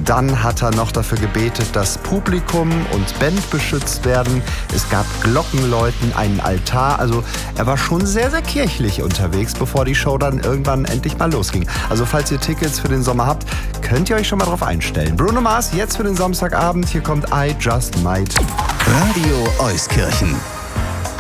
Dann hat er noch dafür gebetet, dass Publikum und Band beschützt werden. Es gab Glockenläuten, einen Altar. Also er war schon sehr, sehr kirchlich unterwegs, bevor die Show dann irgendwann endlich mal losging. Also falls ihr Tickets für den Sommer habt, könnt ihr euch schon mal drauf einstellen. Bruno Mars jetzt für den Samstagabend. Hier kommt I Just Might. Radio Euskirchen.